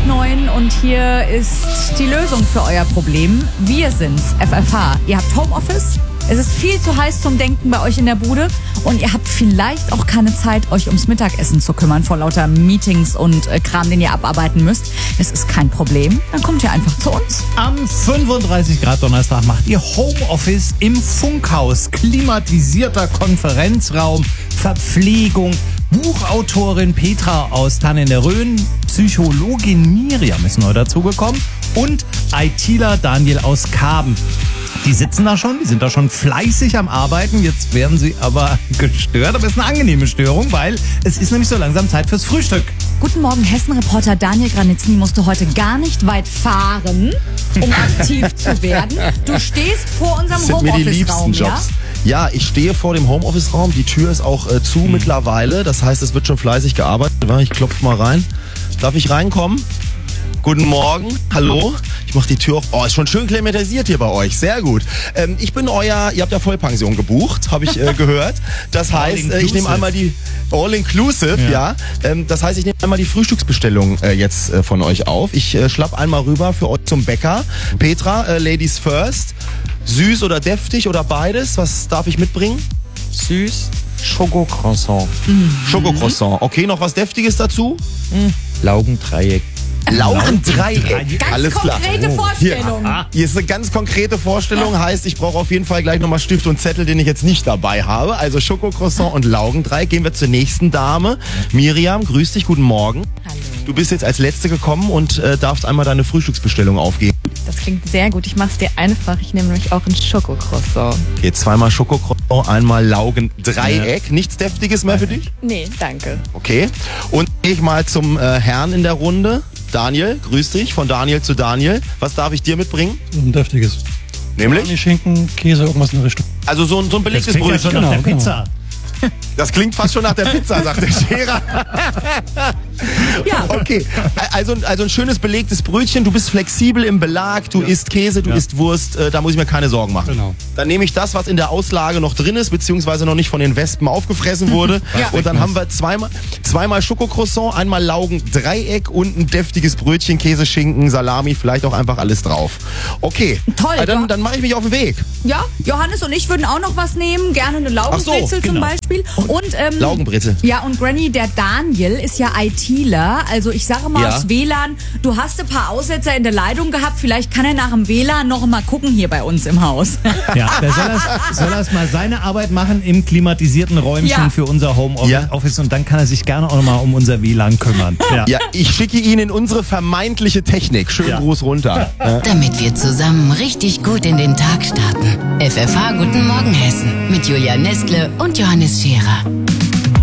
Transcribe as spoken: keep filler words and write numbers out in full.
halb neun und hier ist die Lösung für euer Problem. Wir sind's, F F H. Ihr habt Homeoffice, es ist viel zu heiß zum Denken bei euch in der Bude und ihr habt vielleicht auch keine Zeit, euch ums Mittagessen zu kümmern vor lauter Meetings und äh, Kram, den ihr abarbeiten müsst. Es ist kein Problem, dann kommt ihr einfach zu uns. Am fünfunddreißig Grad Donnerstag macht ihr Homeoffice im Funkhaus. Klimatisierter Konferenzraum, Verpflegung, Buchautorin Petra aus Tannen der Rhön, Psychologin Miriam ist neu dazugekommen und ITler Daniel aus Karben. Die sitzen da schon, die sind da schon fleißig am Arbeiten. Jetzt werden sie aber gestört, aber es ist eine angenehme Störung, weil es ist nämlich so langsam Zeit fürs Frühstück. Guten Morgen, Hessen-Reporter Daniel Granitzny musste heute gar nicht weit fahren, um aktiv zu werden. Du stehst vor unserem Das sind mir die liebsten Homeoffice-Raum, ja? Jobs. Ja, ich stehe vor dem Homeoffice-Raum. Die Tür ist auch äh, zu mhm. mittlerweile. Das heißt, es wird schon fleißig gearbeitet. Ich klopfe mal rein. Darf ich reinkommen? Guten Morgen, hallo. Ich mache die Tür auf. Oh, ist schon schön klimatisiert hier bei euch. Sehr gut. Ähm, ich bin euer, ihr habt ja Vollpension gebucht, habe ich äh, gehört. Das heißt, äh, ich nehme einmal die All-Inclusive, ja. ja. Ähm, das heißt, ich nehme einmal die Frühstücksbestellung äh, jetzt äh, von euch auf. Ich äh, schlapp einmal rüber für euch zum Bäcker. Petra, äh, Ladies first. Süß oder deftig oder beides? Was darf ich mitbringen? Süß, Schokocroissant. Mhm. Schokocroissant. Okay, noch was Deftiges dazu? Mhm. Laugendreieck. Laugendreieck. Ganz Alles klar. konkrete Vorstellung. Hier, hier ist eine ganz konkrete Vorstellung. Heißt, ich brauche auf jeden Fall gleich nochmal Stift und Zettel, den ich jetzt nicht dabei habe. Also Schokocroissant und Laugendreieck. Gehen wir zur nächsten Dame. Miriam, grüß dich, guten Morgen. Hallo. Du bist jetzt als Letzte gekommen und äh, darfst einmal deine Frühstücksbestellung aufgeben. Das klingt sehr gut. Ich mach's dir einfach. Ich nehme nämlich auch ein Schokocroissant. Okay, zweimal Schokocroissant, einmal Laugendreieck. Nichts Deftiges mehr für dich? Nee, danke. Okay. Und gehe ich mal zum äh, Herrn in der Runde. Daniel, grüß dich, von Daniel zu Daniel. Was darf ich dir mitbringen? Ein deftiges. Nämlich? Schinken, Käse, irgendwas in der Richtung. Also so ein, so ein belegtes Brötchen. Ja schon nach der Pizza. Das klingt fast schon nach der Pizza, sagt der Scherer. Ja. Okay, also, also ein schönes belegtes Brötchen. Du bist flexibel im Belag, du ja. isst Käse, du ja. isst Wurst. Äh, da muss ich mir keine Sorgen machen. Genau. Dann nehme ich das, was in der Auslage noch drin ist, beziehungsweise noch nicht von den Wespen aufgefressen wurde. Ja. Und dann haben wir zweimal, zweimal Schokocroissant, einmal Laugendreieck und ein deftiges Brötchen, Käse, Schinken, Salami, vielleicht auch einfach alles drauf. Okay, Toll, äh, dann, dann mache ich mich auf den Weg. Ja, Johannes und ich würden auch noch was nehmen. Gerne eine Laugenbrezel so, zum genau. Beispiel. Und, ähm, Laugenbrezel. Ja, und Granny, der Daniel ist ja ITler. Also ich sage mal Ja. aus W L A N, du hast ein paar Aussetzer in der Leitung gehabt. Vielleicht kann er nach dem W L A N noch mal gucken hier bei uns im Haus. Ja, der soll das, soll das mal seine Arbeit machen im klimatisierten Räumchen Ja. für unser Homeoffice Ja. und dann kann er sich gerne auch noch mal um unser W L A N kümmern. Ja. Ja, ich schicke ihn in unsere vermeintliche Technik. Schön Ja. groß runter. Ja. Damit wir zusammen richtig gut in den Tag starten. F F H Guten Morgen Hessen mit Julia Nestle und Johannes Scherer.